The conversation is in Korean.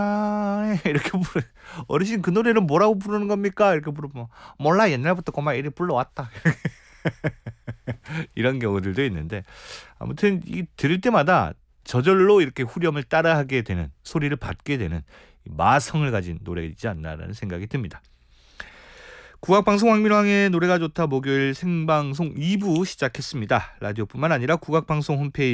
사랑해 이렇게 부르. 어르신 그 노래는 뭐라고 부르는 겁니까? 이렇게 물어보면 몰라 옛날부터 꼬마 이리 불러왔다. 이런 경우들도 있는데 아무튼 이 들을 때마다 저절로 이렇게 후렴을 따라하게 되는 소리를 받게 되는 마성을 가진 노래이지 않나라는 생각이 듭니다. 국악방송 황민왕의 노래가 좋다 목요일 생방송 2부 시작했습니다. 라디오뿐만 아니라 국악방송 홈페이지